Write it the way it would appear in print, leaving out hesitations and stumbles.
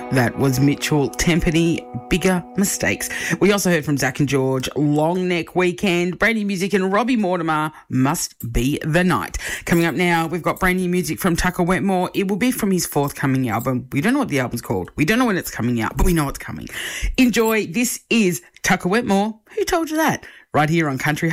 That was Mitchell Tempany, Bigger Mistakes. We also heard from Zach and George, Long Neck Weekend, brand new music, and Robbie Mortimer, Must Be the Night. Coming up now, we've got brand new music from Tucker Wetmore. It will be from his forthcoming album. We don't know what the album's called. We don't know when it's coming out, but we know it's coming. Enjoy. This is Tucker Wetmore. Who told you that? Right here on Country